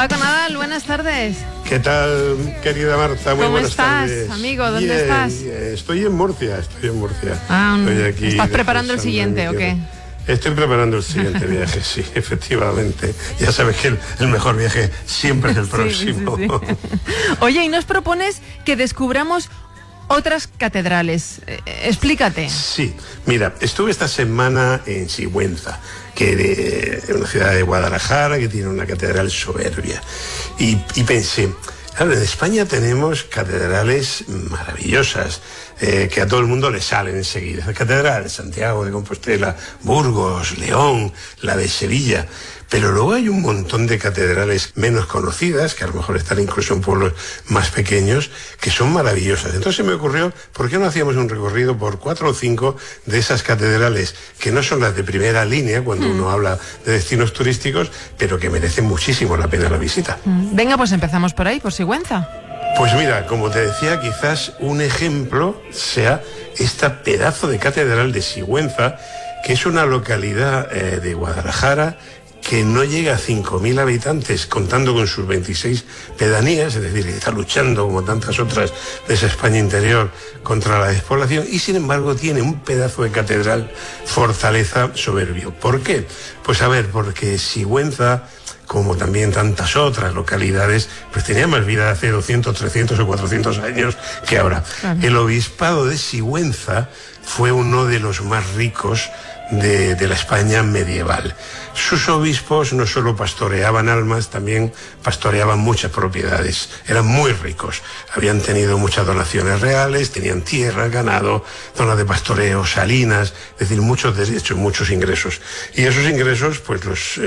Paco Nadal, buenas tardes. ¿Qué tal, querida Marta? Muy buenas tardes. ¿Cómo estás, amigo? ¿Dónde estás? Estoy en Murcia, Estoy aquí. ¿Estás preparando el siguiente o qué? Estoy preparando el siguiente viaje, sí, efectivamente. Ya sabes que el mejor viaje siempre es el próximo. Sí. Oye, y nos propones que descubramos otras catedrales. Explícate. Sí, mira, estuve esta semana en Sigüenza, que es una ciudad de Guadalajara que tiene una catedral soberbia. Y pensé, claro, en España tenemos catedrales maravillosas, que a todo el mundo le salen enseguida. La catedral de Santiago de Compostela, Burgos, León, la de Sevilla. Pero luego hay un montón de catedrales menos conocidas, que a lo mejor están incluso en pueblos más pequeños, que son maravillosas. Entonces me ocurrió, ¿por qué no hacíamos un recorrido por 4 o 5 de esas catedrales, que no son las de primera línea cuando uno habla de destinos turísticos, pero que merecen muchísimo la pena la visita? Venga, pues empezamos por ahí, por Sigüenza. Pues mira, como te decía, quizás un ejemplo sea esta pedazo de catedral de Sigüenza, que es una localidad de Guadalajara que no llega a 5.000 habitantes, contando con sus 26 pedanías, es decir, que está luchando, como tantas otras de esa España interior, contra la despoblación, y sin embargo tiene un pedazo de catedral, fortaleza soberbio. ¿Por qué? Pues a ver, porque Sigüenza, como también tantas otras localidades, pues tenía más vida hace 200, 300 o 400 años que ahora. El obispado de Sigüenza fue uno de los más ricos de la España medieval. Sus obispos no solo pastoreaban almas, también pastoreaban muchas propiedades. Eran muy ricos. Habían tenido muchas donaciones reales, tenían tierra, ganado, zonas de pastoreo, salinas, es decir, muchos derechos, muchos ingresos. Y esos ingresos, pues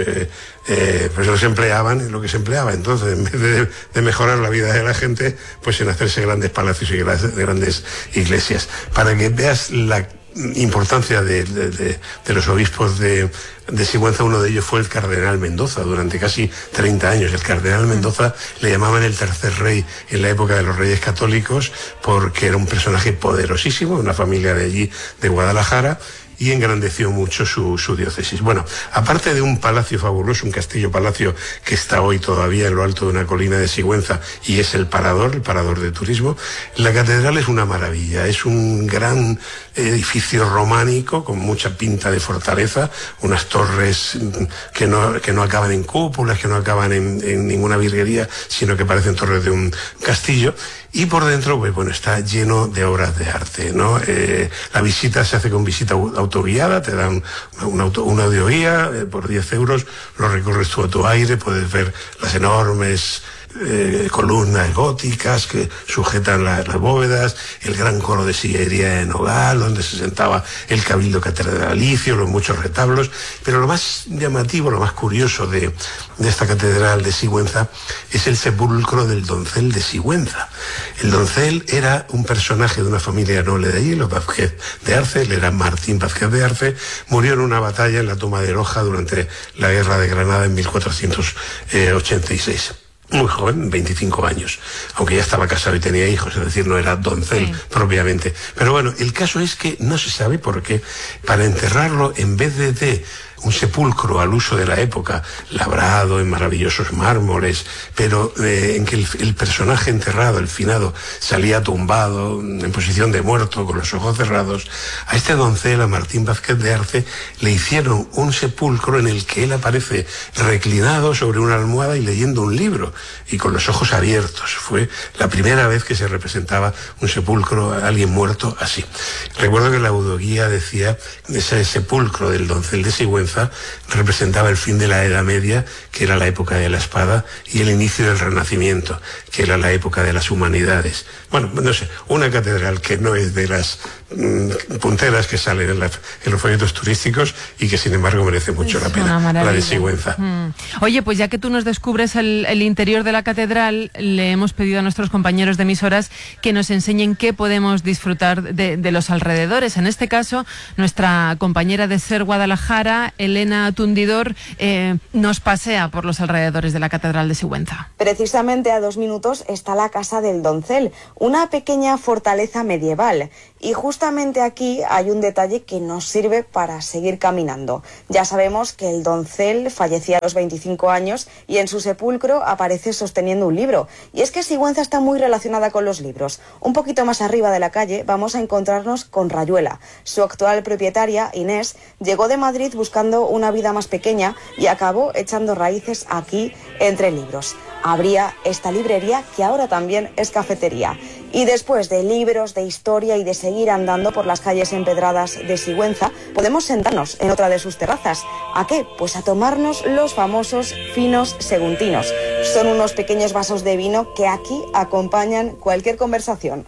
los empleaban en lo que se empleaba. Entonces, en vez de mejorar la vida de la gente, pues en hacerse grandes palacios y grandes iglesias. Para que veas la importancia de los obispos de Sigüenza, uno de ellos fue el cardenal Mendoza, durante casi 30 años. El cardenal Mendoza le llamaban el tercer rey en la época de los reyes católicos, porque era un personaje poderosísimo, una familia de allí, de Guadalajara, y engrandeció mucho su diócesis. Bueno, aparte de un palacio fabuloso, un castillo-palacio que está hoy todavía en lo alto de una colina de Sigüenza, y es el parador de turismo, la catedral es una maravilla. Es un gran edificio románico con mucha pinta de fortaleza, unas torres que no acaban en cúpulas, que no acaban en ninguna virguería, sino que parecen torres de un castillo. Y por dentro, pues bueno, está lleno de obras de arte, ¿no? La visita se hace con visita autoguiada, te dan una audioguía, por 10 euros, lo recorres tú a tu aire, puedes ver las enormes columnas góticas que sujetan las bóvedas, el gran coro de sillería en nogal, donde se sentaba el cabildo catedralicio, los muchos retablos. Pero lo más llamativo, lo más curioso de esta catedral de Sigüenza es el sepulcro del doncel de Sigüenza. El doncel era un personaje de una familia noble de allí, los Vázquez de Arce. Él era Martín Vázquez de Arce, murió en una batalla en la toma de Loja durante la guerra de Granada en 1486. Muy joven, 25 años, aunque ya estaba casado y tenía hijos, es decir, no era doncel propiamente. Pero bueno, el caso es que no se sabe por qué, para enterrarlo, en vez de un sepulcro al uso de la época, labrado en maravillosos mármoles, pero en que el personaje enterrado, el finado, salía tumbado, en posición de muerto, con los ojos cerrados, a este doncel, a Martín Vázquez de Arce, le hicieron un sepulcro en el que él aparece reclinado sobre una almohada y leyendo un libro, y con los ojos abiertos. Fue la primera vez que se representaba un sepulcro, a alguien muerto, así. Recuerdo que la audioguía decía que ese sepulcro del doncel de Sigüenza representaba el fin de la Edad Media, que era la época de la espada, y el inicio del Renacimiento, que era la época de las humanidades. Bueno, no sé, una catedral que no es de las punteras que salen en los folletos turísticos y que sin embargo merece mucho la pena, la de Sigüenza. Oye, pues ya que tú nos descubres el interior de la catedral, le hemos pedido a nuestros compañeros de emisoras que nos enseñen qué podemos disfrutar de los alrededores. En este caso, nuestra compañera de SER Guadalajara, Elena Tundidor nos pasea por los alrededores de la Catedral de Sigüenza. Precisamente a 2 minutos está la Casa del Doncel, una pequeña fortaleza medieval. Y justamente aquí hay un detalle que nos sirve para seguir caminando. Ya sabemos que el doncel fallecía a los 25 años y en su sepulcro aparece sosteniendo un libro. Y es que Sigüenza está muy relacionada con los libros. Un poquito más arriba de la calle vamos a encontrarnos con Rayuela. Su actual propietaria, Inés, llegó de Madrid buscando una vida más pequeña y acabó echando raíces aquí entre libros. Abría esta librería que ahora también es cafetería. Y después de libros, de historia y de seguir andando por las calles empedradas de Sigüenza, podemos sentarnos en otra de sus terrazas. ¿A qué? Pues a tomarnos los famosos finos seguntinos. Son unos pequeños vasos de vino que aquí acompañan cualquier conversación.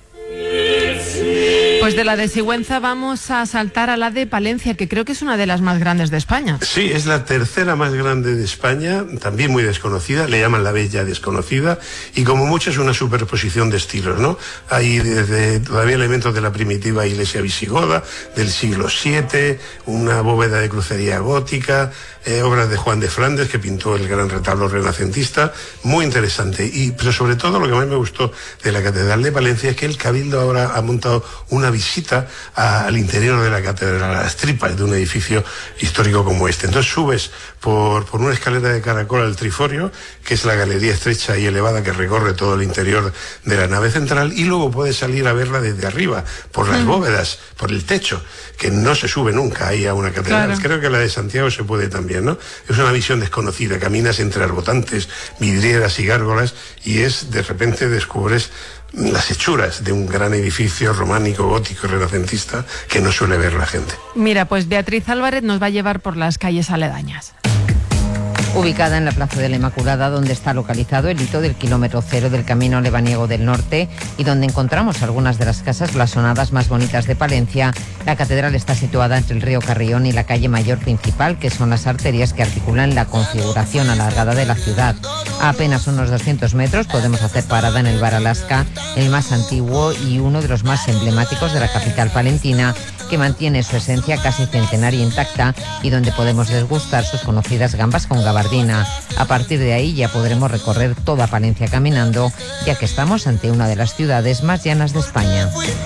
Pues de la de Sigüenza vamos a saltar a la de Palencia, que creo que es una de las más grandes de España. Sí, es la tercera más grande de España, también muy desconocida, le llaman la Bella Desconocida, y como mucho es una superposición de estilos, ¿no? Hay desde todavía elementos de la primitiva iglesia visigoda, del siglo VII, una bóveda de crucería gótica, obras de Juan de Flandes, que pintó el gran retablo renacentista, muy interesante. Pero sobre todo lo que más me gustó de la Catedral de Palencia es que el Cabildo ahora ha montado una visita al interior de la catedral, a las tripas de un edificio histórico como este. Entonces subes por una escalera de caracol al Triforio, que es la galería estrecha y elevada que recorre todo el interior de la nave central, y luego puedes salir a verla desde arriba, por las bóvedas, por el techo, que no se sube nunca ahí a una catedral. Claro. Creo que la de Santiago se puede también, ¿no? Es una visión desconocida, caminas entre arbotantes, vidrieras y gárgolas, y de repente descubres las hechuras de un gran edificio románico, gótico y renacentista que no suele ver la gente. Mira, pues Beatriz Álvarez nos va a llevar por las calles aledañas. Ubicada en la Plaza de la Inmaculada, donde está localizado el hito del kilómetro cero del Camino Lebaniego del Norte y donde encontramos algunas de las casas blasonadas más bonitas de Palencia, la catedral está situada entre el río Carrión y la calle Mayor principal, que son las arterias que articulan la configuración alargada de la ciudad. A apenas unos 200 metros podemos hacer parada en el Bar Alaska, el más antiguo y uno de los más emblemáticos de la capital palentina, que mantiene su esencia casi centenaria intacta y donde podemos degustar sus conocidas gambas con gabardina. A partir de ahí ya podremos recorrer toda Palencia caminando, ya que estamos ante una de las ciudades más llanas de España.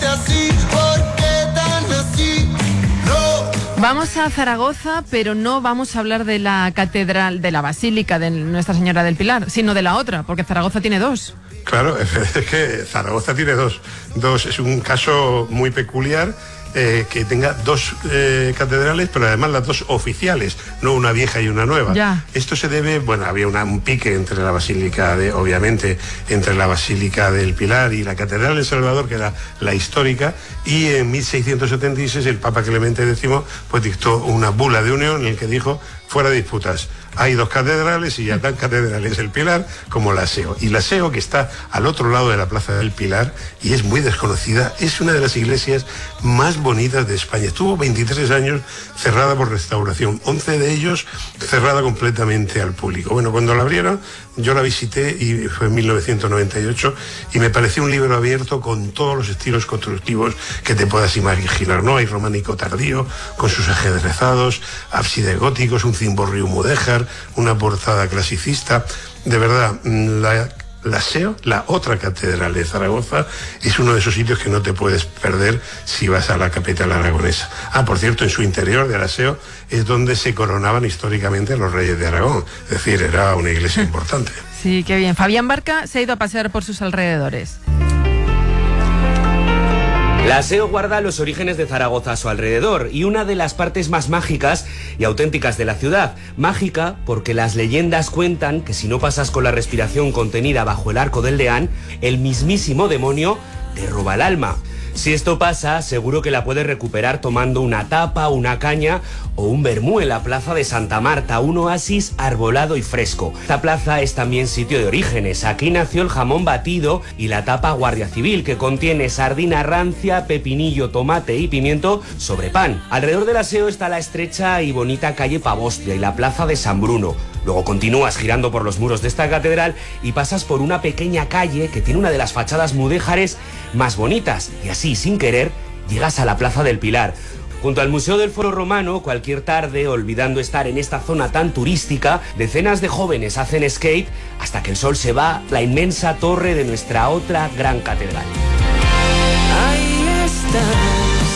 Vamos a Zaragoza, pero no vamos a hablar de la catedral, de la Basílica de Nuestra Señora del Pilar, sino de la otra, porque Zaragoza tiene dos. Claro, es que Zaragoza tiene dos. Es un caso muy peculiar. Que tenga dos catedrales, pero además las dos oficiales, no una vieja y una nueva. Ya. Esto se debe, había un pique entre la Basílica entre la Basílica del Pilar y la Catedral de Salvador, que era la histórica, y en 1676 el Papa Clemente X pues dictó una bula de unión en el que dijo: fuera disputas. Hay dos catedrales y ya tan catedrales el Pilar como la SEO. Y la SEO, que está al otro lado de la Plaza del Pilar y es muy desconocida, es una de las iglesias más bonitas de España. Estuvo 23 años cerrada por restauración, 11 de ellos cerrada completamente al público. Bueno, cuando la abrieron, yo la visité y fue en 1998 y me pareció un libro abierto con todos los estilos constructivos que te puedas imaginar, ¿no? Hay románico tardío con sus ajedrezados, ábsides góticos, un cimborrio mudéjar, una portada clasicista. De verdad, la SEO, la otra catedral de Zaragoza, es uno de esos sitios que no te puedes perder si vas a la capital aragonesa. Por cierto, en su interior de la SEO es donde se coronaban históricamente los reyes de Aragón. Es decir, era una iglesia importante. Sí, qué bien. Fabián Barca se ha ido a pasear por sus alrededores. La SEO guarda los orígenes de Zaragoza a su alrededor y una de las partes más mágicas y auténticas de la ciudad. Mágica porque las leyendas cuentan que si no pasas con la respiración contenida bajo el arco del Deán, el mismísimo demonio te roba el alma. Si esto pasa, seguro que la puedes recuperar tomando una tapa, una caña o un vermú en la plaza de Santa Marta, un oasis arbolado y fresco. Esta plaza es también sitio de orígenes. Aquí nació el jamón batido y la tapa Guardia Civil, que contiene sardina rancia, pepinillo, tomate y pimiento sobre pan. Alrededor del aseo está la estrecha y bonita calle Pavostia y la plaza de San Bruno. Luego continúas girando por los muros de esta catedral y pasas por una pequeña calle que tiene una de las fachadas mudéjares más bonitas. Y así, sin querer, llegas a la Plaza del Pilar. Junto al Museo del Foro Romano, cualquier tarde, olvidando estar en esta zona tan turística, decenas de jóvenes hacen skate hasta que el sol se va, la inmensa torre de nuestra otra gran catedral. Ahí estás.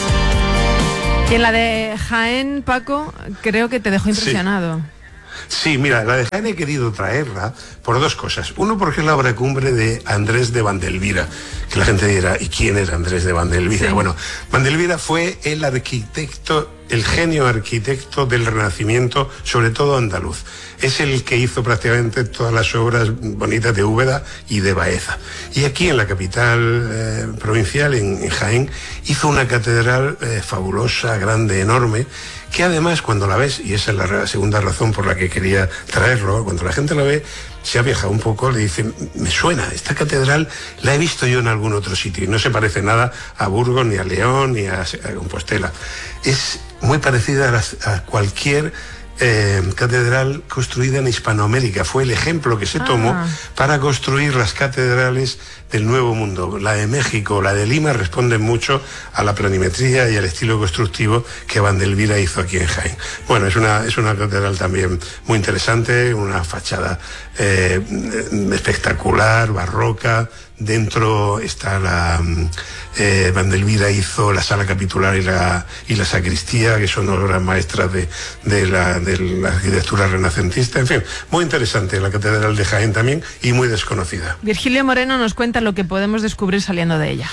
Y en la de Jaén, Paco, creo que te dejó impresionado. Sí, mira, la de Jaén he querido traerla por dos cosas. Uno, porque es la obra cumbre de Andrés de Vandelvira, que la gente dirá, ¿y quién era Andrés de Vandelvira? Sí. Bueno, Vandelvira fue el arquitecto, el genio arquitecto del Renacimiento, sobre todo andaluz. Es el que hizo prácticamente todas las obras bonitas de Úbeda y de Baeza. Y aquí en la capital provincial, en Jaén, hizo una catedral fabulosa, grande, enorme, que además cuando la ves, y esa es la segunda razón por la que quería traerlo, cuando la gente la ve, se ha viajado un poco, le dicen, me suena, esta catedral la he visto yo en algún otro sitio, y no se parece nada a Burgos, ni a León, ni a Compostela. Es muy parecida a cualquier catedral construida en Hispanoamérica. Fue el ejemplo que se tomó para construir las catedrales del Nuevo Mundo. La de México, la de Lima responden mucho a la planimetría y al estilo constructivo que Vandelvira hizo aquí en Jaén. Bueno, es una catedral también muy interesante, una fachada espectacular, barroca. Dentro está Vandelvira hizo la sala capitular y la sacristía, que son obras maestras de la arquitectura renacentista. En fin, muy interesante la catedral de Jaén también, y muy desconocida. Virgilio Moreno nos cuenta lo que podemos descubrir saliendo de ella.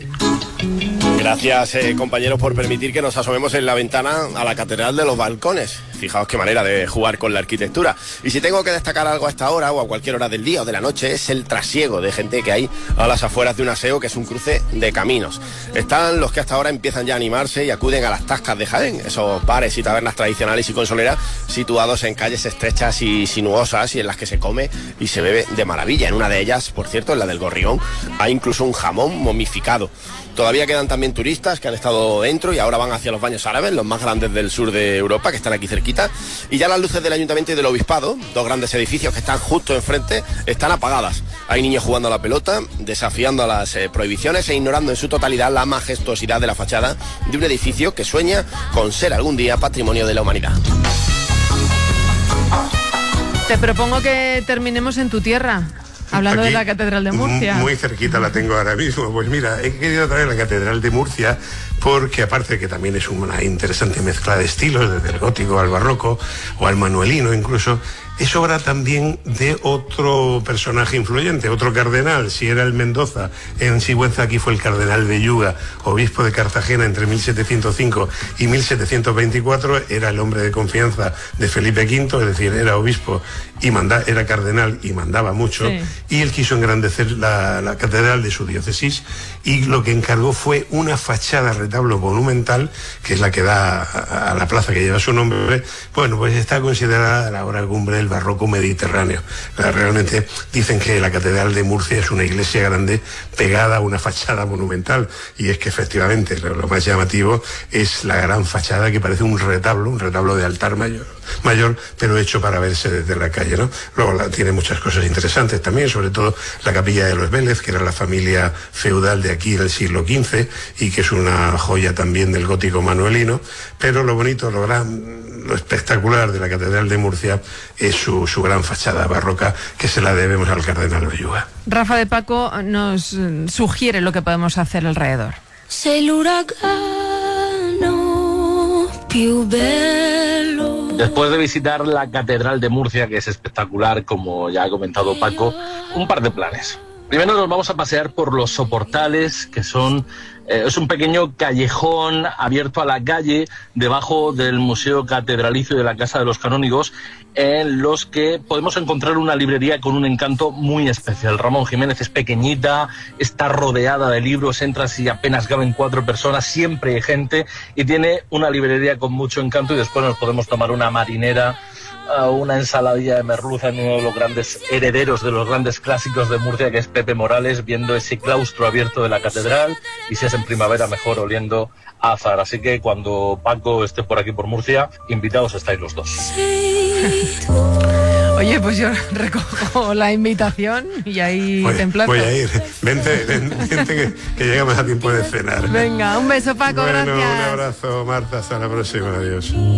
Gracias, compañeros, por permitir que nos asomemos en la ventana a la Catedral de los Balcones. Fijaos qué manera de jugar con la arquitectura. Y si tengo que destacar algo a esta hora o a cualquier hora del día o de la noche, es el trasiego de gente que hay a las afueras de un aseo, que es un cruce de caminos. Están los que hasta ahora empiezan ya a animarse y acuden a las tascas de Jaén, esos bares y tabernas tradicionales y consoleras situados en calles estrechas y sinuosas, y en las que se come y se bebe de maravilla. En una de ellas, por cierto, en la del Gorrión, hay incluso un jamón momificado. Todavía quedan también turistas que han estado dentro y ahora van hacia los baños árabes, los más grandes del sur de Europa, que están aquí cerquita. Y ya las luces del Ayuntamiento y del Obispado, dos grandes edificios que están justo enfrente, están apagadas. Hay niños jugando a la pelota, desafiando a las prohibiciones e ignorando en su totalidad la majestuosidad de la fachada de un edificio que sueña con ser algún día patrimonio de la humanidad. Te propongo que terminemos en tu tierra. Hablando aquí, de la Catedral de Murcia. Muy cerquita la tengo ahora mismo. Pues mira, he querido traer la Catedral de Murcia porque, aparte de que también es una interesante mezcla de estilos, desde el gótico al barroco o al manuelino incluso, es obra también de otro personaje influyente, otro cardenal. Si era el Mendoza, en Sigüenza aquí fue el cardenal Belluga, obispo de Cartagena entre 1705 y 1724, era el hombre de confianza de Felipe V, es decir, era obispo y era cardenal y mandaba mucho, sí. Y él quiso engrandecer la catedral de su diócesis, y lo que encargó fue una fachada retablo monumental, que es la que da a la plaza que lleva su nombre. Bueno, pues está considerada la obra cumbre del barroco mediterráneo. Realmente dicen que la Catedral de Murcia es una iglesia grande pegada a una fachada monumental, y es que efectivamente lo más llamativo es la gran fachada, que parece un retablo de altar mayor, pero hecho para verse desde la calle, ¿no? Luego tiene muchas cosas interesantes también, sobre todo la capilla de los Vélez, que era la familia feudal de aquí del siglo XV y que es una joya también del gótico manuelino. Pero lo bonito, lo espectacular de la Catedral de Murcia es su gran fachada barroca, que se la debemos al cardenal Belluga. Rafa de Paco nos sugiere lo que podemos hacer alrededor. Después de visitar la Catedral de Murcia, que es espectacular, como ya ha comentado Paco, un par de planes. Primero nos vamos a pasear por los soportales, que es un pequeño callejón abierto a la calle debajo del Museo Catedralicio de la Casa de los Canónigos, en los que podemos encontrar una librería con un encanto muy especial. Ramón Jiménez es pequeñita, está rodeada de libros, entras y apenas caben 4 personas, siempre hay gente, y tiene una librería con mucho encanto, y después nos podemos tomar una marinera, una ensaladilla de merluza en uno de los grandes herederos de los grandes clásicos de Murcia, que es Pepe Morales, viendo ese claustro abierto de la catedral, y si es en primavera mejor, oliendo a azahar. Así que cuando Paco esté por aquí por Murcia, invitados estáis los dos. Oye, Oye, pues yo recojo la invitación y ahí te emplazo. Voy a ir. Vente que llegamos a tiempo de cenar. Venga, un beso, Paco, bueno, gracias. Un abrazo, Marta, hasta la próxima, adiós.